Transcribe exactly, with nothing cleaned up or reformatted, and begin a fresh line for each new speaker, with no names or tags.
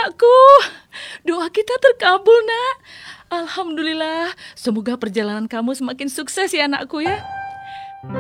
anakku. Doa kita terkabul, nak. Alhamdulillah. Semoga perjalanan kamu semakin sukses ya, anakku ya.